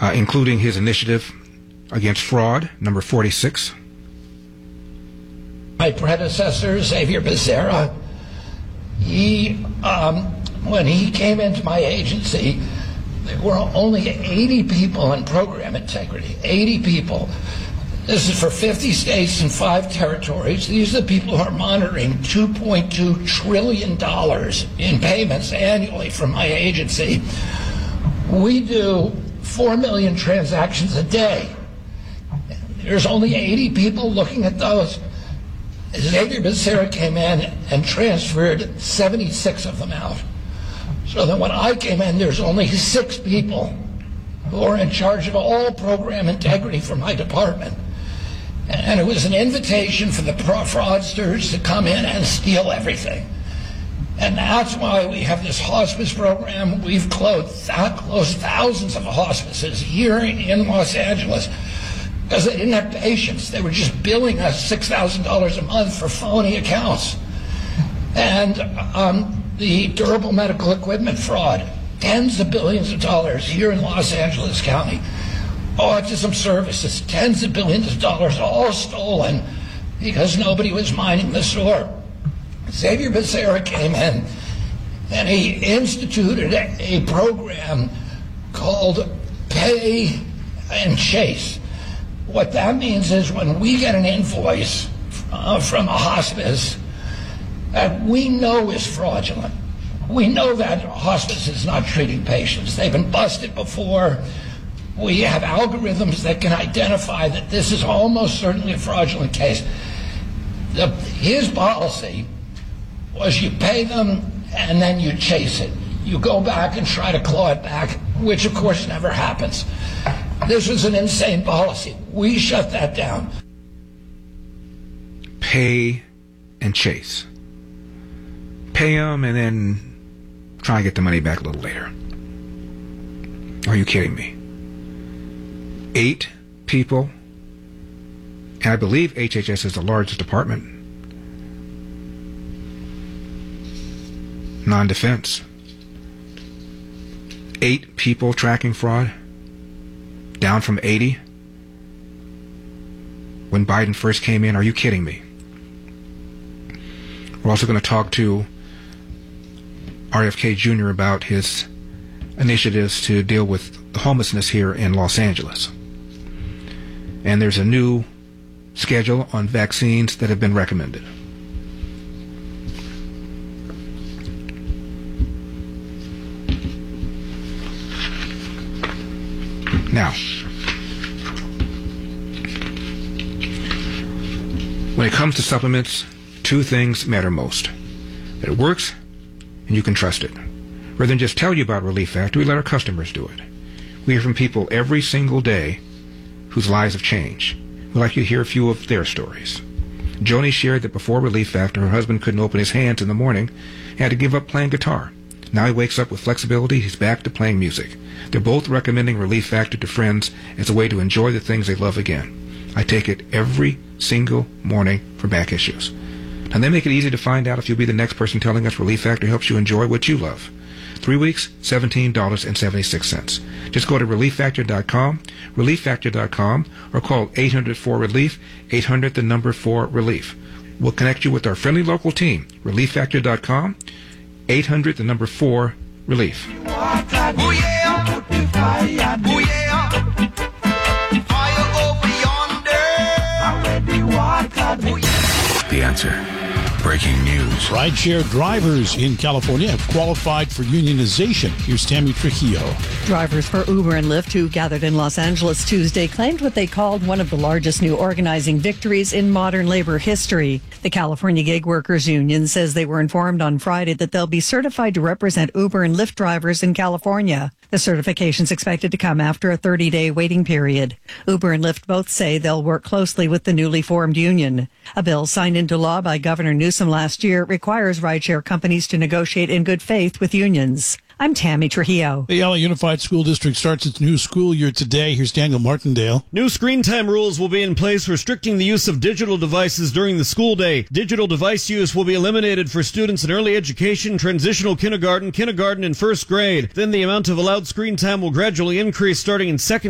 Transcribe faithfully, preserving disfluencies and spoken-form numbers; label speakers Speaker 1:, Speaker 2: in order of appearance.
Speaker 1: uh, including his initiative against fraud, number forty-six.
Speaker 2: My predecessor, Xavier Becerra, he, um, when he came into my agency, there were only eighty people in program integrity, eighty people. This is for fifty states and five territories. These are the people who are monitoring two point two trillion dollars in payments annually from my agency. We do four million transactions a day. There's only eighty people looking at those. Xavier Becerra came in and transferred seventy-six of them out. So that when I came in, there's only six people who are in charge of all program integrity for my department. And it was an invitation for the fraudsters to come in and steal everything. And that's why we have this hospice program. We've closed, closed thousands of hospices here in Los Angeles because they didn't have patients. They were just billing us six thousand dollars a month for phony accounts. And um, the durable medical equipment fraud, tens of billions of dollars here in Los Angeles County. Autism services, tens of billions of dollars, all stolen because nobody was minding the store. Xavier Becerra came in and he instituted a, a program called Pay and Chase. What that means is when we get an invoice uh, from a hospice that we know is fraudulent, we know that hospice is not treating patients. They've been busted before. We have algorithms that can identify that this is almost certainly a fraudulent case. The, his policy was you pay them and then you chase it. You go back and try to claw it back, which of course never happens. This was an insane policy. We shut that down.
Speaker 1: Pay and chase. Pay them and then try and get the money back a little later. Are you kidding me? Eight people, and I believe H H S is the largest department. Non-defense. Eight people tracking fraud, down from eighty when Biden first came in. Are you kidding me? We're also going to talk to R F K Junior about his initiatives to deal with the homelessness here in Los Angeles. And there's a new schedule on vaccines that have been recommended. Now, when it comes to supplements, two things matter most. That it works and you can trust it. Rather than just tell you about Relief Factor, we let our customers do it. We hear from people every single day whose lives have changed. We'd like you to hear a few of their stories. Joni shared that before Relief Factor, her husband couldn't open his hands in the morning and had to give up playing guitar. Now he wakes up with flexibility. He's back to playing music. They're both recommending Relief Factor to friends as a way to enjoy the things they love again. I take it every single morning for back issues. Now they make it easy to find out if you'll be the next person telling us Relief Factor helps you enjoy what you love. Three weeks, seventeen dollars and seventy-six cents. Just go to relief factor dot com, relief factor dot com, or call eight hundred four relief, eight hundred the number four relief. We'll connect you with our friendly local team, relief factor dot com, eight hundred the number four relief.
Speaker 3: Oh yeah, oh yeah, fire over yonder. Oh yeah.
Speaker 4: The answer. Breaking news.
Speaker 5: Rideshare drivers in California have qualified for unionization. Here's Tammy Trujillo.
Speaker 6: Drivers for Uber and Lyft who gathered in Los Angeles Tuesday claimed what they called one of the largest new organizing victories in modern labor history. The California Gig Workers Union says they were informed on Friday that they'll be certified to represent Uber and Lyft drivers in California. The certification is expected to come after a thirty-day waiting period. Uber and Lyft both say they'll work closely with the newly formed union. A bill signed into law by Governor Newsom last year requires rideshare companies to negotiate in good faith with unions. I'm Tammy Trujillo.
Speaker 5: The L A Unified School District starts its new school year today. Here's Daniel Martindale.
Speaker 7: New screen time rules will be in place restricting the use of digital devices during the school day. Digital device use will be eliminated for students in early education, transitional kindergarten, kindergarten, and first grade. Then the amount of allowed screen time will gradually increase starting in second